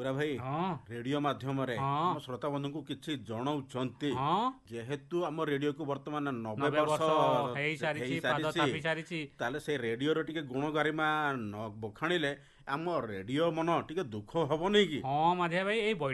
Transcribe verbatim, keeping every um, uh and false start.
ଗୌରା ଭାଇ ହଁ ରେଡିଓ ମାଧ୍ୟମରେ ହଁ। ଆମ ଶ୍ରୋତା ବନ୍ଧୁଙ୍କୁ କିଛି ଜଣାଉଛନ୍ତି ହଁ ଯେହେତୁ ଆମ ରେଡିଓକୁ ବର୍ତ୍ତମାନ ନବେ ନବେ ବର୍ଷ ବର୍ଷ ହେଇସାରିଛି ପାଦ ହେଇସାରିଛି ଥାପି ସାରିଛି। ତାହେଲେ ସେ ରେଡିଓର ଟିକେ ଗୁଣ ଗାରିମା ନ ବଖାଣିଲେ ଆମ ରେଡିଓ ମନ ଟିକେ ଦୁଃଖ ହବନି କି? ହଁ ମାଧିଆ ଭାଇ ଏଇ